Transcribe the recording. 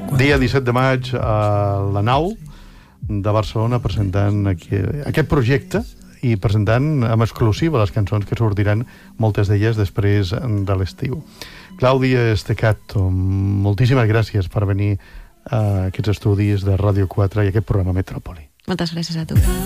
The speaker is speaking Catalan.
Dia 17 de maig a la Nau de Barcelona presentant aquest projecte i presentant amb exclusiva les cançons que sortiran, moltes d'elles després de l'estiu. Clàudia Estecato, moltíssimes gràcies per venir a aquests estudis de Ràdio 4 i aquest programa Metròpoli. Moltes gràcies a tu.